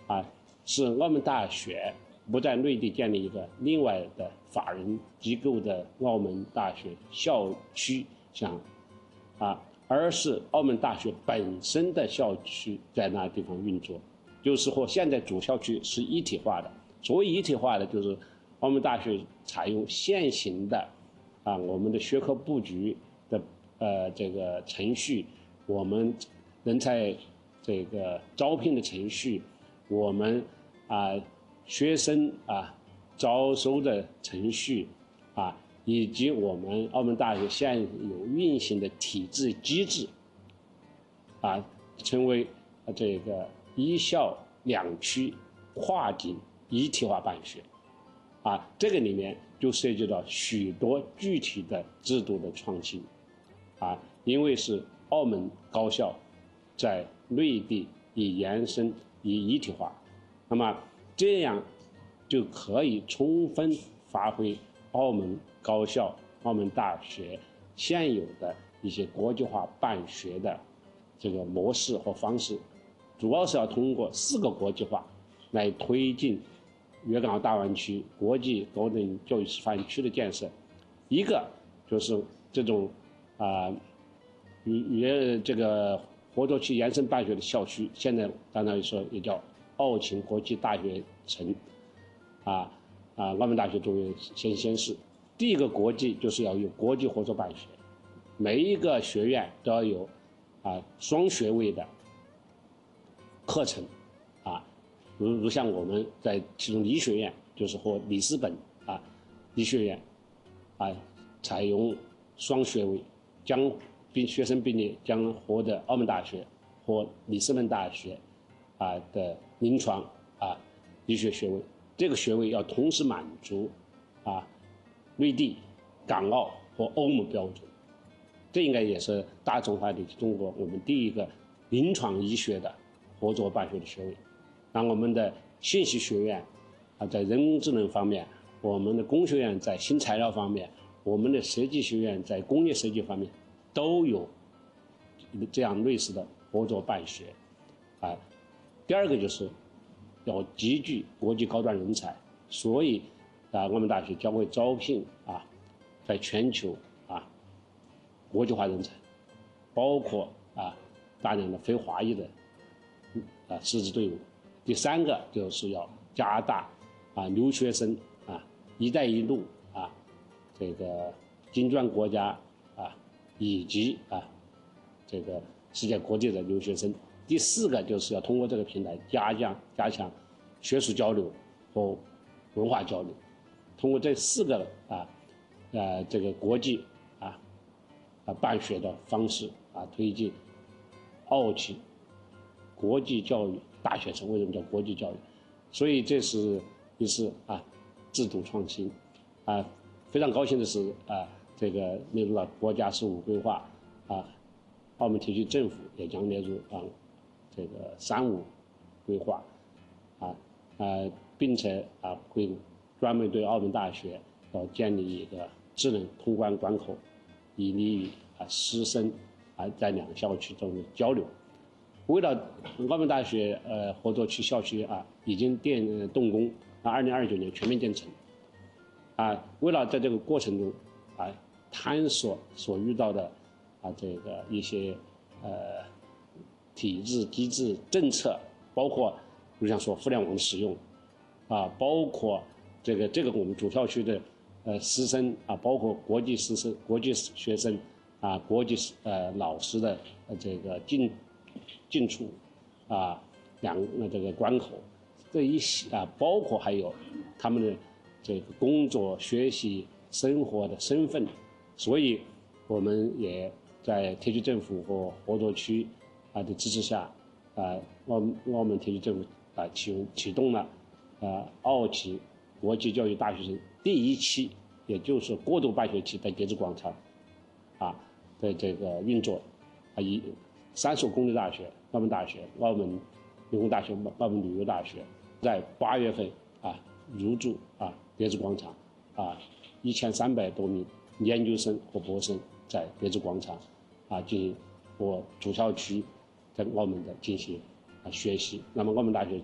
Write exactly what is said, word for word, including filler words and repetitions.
啊，是澳门大学不在内地建立一个另外的法人机构的澳门大学校区项啊，而是澳门大学本身的校区在那地方运作，就是和现在主校区是一体化的。所谓一体化的，就是澳门大学采用现行的啊我们的学科布局的呃这个程序，我们人才这个招聘的程序，我们啊学生啊招收的程序啊，以及我们澳门大学现有运行的体制机制啊，成为这个一校两区跨境一体化办学啊，这个里面就涉及到许多具体的制度的创新啊，因为是澳门高校在内地以延伸以一体化，那么这样就可以充分发挥澳门高校、澳门大学现有的一些国际化办学的这个模式和方式，主要是要通过四个国际化来推进粤港澳大湾区国际高等教育示范区的建设。一个就是这种啊与与这个合作区延伸办学的校区，现在当然说也叫澳勤国际大学城啊啊，澳门大学作为先先试。第一个国际就是要有国际合作办学，每一个学院都要有啊双学位的课程啊，如如像我们在其中理学院就是和里斯本啊理学院啊采用双学位，将并学生毕业将获得澳门大学或里斯本大学啊的临床啊医学学位，这个学位要同时满足啊内地、港澳和欧盟标准，这应该也是大中华地区中国我们第一个临床医学的合作办学的学位。那我们的信息学院啊，在人工智能方面，我们的工学院在新材料方面，我们的设计学院在工业设计方面都有这样类似的合作办学啊。第二个就是要集聚国际高端人才，所以啊，澳门大学将会招聘啊，在全球啊国际化人才，包括啊大量的非华裔的啊师资队伍。第三个就是要加大啊留学生啊“一带一路”啊这个金砖国家啊以及啊这个世界各地的留学生。第四个就是要通过这个平台加强加强学术交流和文化交流，通过这四个啊呃这个国际啊啊办学的方式啊推进澳企国际教育大学城。为什么叫国际教育？所以这是一次啊制度创新啊。非常高兴的是啊，这个列入了国家十五规划啊，澳门地区政府也将列入啊这个三五规划啊啊，并且啊会专门对澳门大学要建立一个智能通关关口，以利于啊师生啊在两个校区中的交流。为了澳门大学呃合作区校区啊已经电动工，啊二零二九年全面建成啊。为了在这个过程中啊探索所遇到的啊这个一些呃体制机制政策，包括就像说互联网的使用啊，包括这个这个我们主校区的呃师生啊，包括国际师生、国际学生啊、国际呃老师的呃这个进进出啊两个这个关口这一系啊，包括还有他们的这个工作、学习、生活的身份，所以我们也在特区政府和合作区啊的支持下，啊澳澳门特区政府啊启启动了啊澳企国际教育大学城第一期，也就是过渡办学期在节子广场啊的这个运作啊，以三所公立大学、澳门大学、澳门理工大学、澳门旅游大学，在八月份啊入驻啊节子广场啊，一千三百多名研究生和博士在节子广场啊进行和主校区在澳门的进行啊学习。那么澳门大学